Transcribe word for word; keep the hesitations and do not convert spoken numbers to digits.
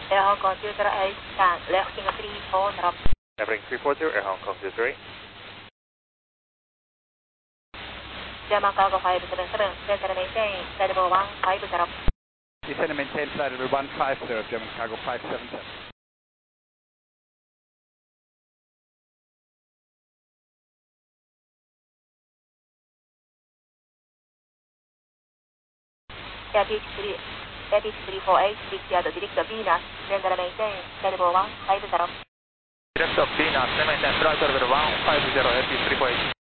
Air Hong Kong zero zero eight, stand left in three four, drop. Airplane three four zero, Air Hong Kong zero zero eight. German Cargo five seven seven, descend and maintain, flight level one five zero. Descend and maintain flight level one five zero, German Cargo five seven seven. Air Beach three, Air Beach three four eight, six yard direct Venus, descend and maintain, flight level one five zero. Direct Venus, maintain flight level one five zero, Air Beach three four eight.